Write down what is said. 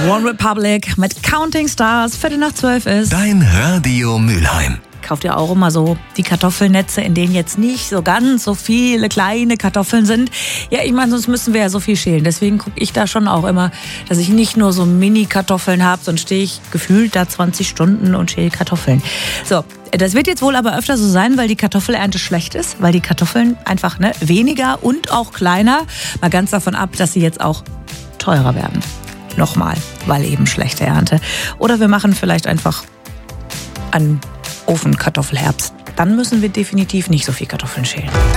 One Republic mit Counting Stars, 11:45 ist. Dein Radio Mülheim. Kauft ihr auch immer so die Kartoffelnetze, in denen jetzt nicht so ganz so viele kleine Kartoffeln sind? Ja, ich meine, sonst müssen wir ja so viel schälen. Deswegen gucke ich da schon auch immer, dass ich nicht nur so Mini-Kartoffeln habe, sonst stehe ich gefühlt da 20 Stunden und schäle Kartoffeln. So, das wird jetzt wohl aber öfter so sein, weil die Kartoffelernte schlecht ist, weil die Kartoffeln einfach weniger und auch kleiner, mal ganz davon ab, dass sie jetzt auch teurer werden. Nochmal, weil eben schlechte Ernte. Oder wir machen vielleicht einfach einen Ofenkartoffelherbst. Dann müssen wir definitiv nicht so viel Kartoffeln schälen.